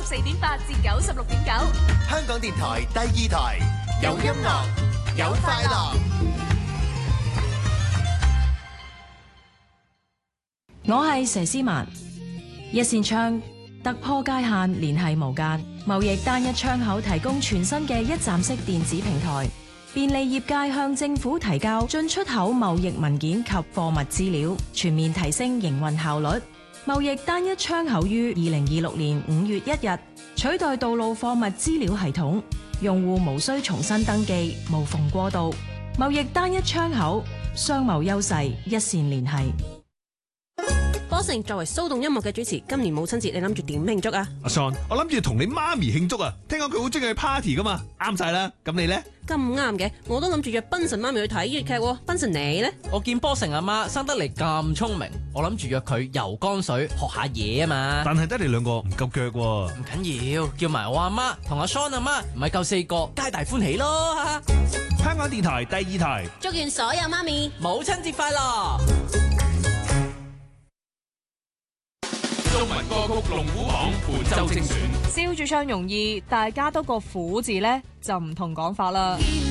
94.8至96.9， 香港電台第2台，有音樂，有快樂。 我係佘詩曼，一扇窗突破界限，聯繫無間。貿易單一窗口提供全新嘅一站式電子平台，便利業界向政府提交進出口貿易文件及貨物資料，全面提升營運效率。貿易單一窗口於2026年5月1日取代道路貨物資料系統，用戶無需重新登記，無縫過渡。貿易單一窗口，商貿優勢一線聯繫。 波成作為騷動音樂嘅主持，今年母親節你諗住點慶祝啊？ 阿 Son， 我諗住同你媽咪慶祝啊！聽講佢好中意去 party 噶嘛，啱晒啦。咁你呢？ 咁啱嘅，我都諗住約賓神媽咪去睇粵劇喎。賓神你呢？ 我見波成阿媽生得嚟咁聰明，我諗住約佢游江水學下嘢啊嘛。 但係得你兩個唔夠腳喎。 唔緊要，叫埋我阿媽同阿 Son 阿媽，唔係夠4個，皆大歡喜咯！ 香港電台第2台， 祝願所有媽咪母親節快樂！ 中文歌曲龍虎榜本周精選， 燒住唱容易，大家都個苦字呢，就唔同講法啦。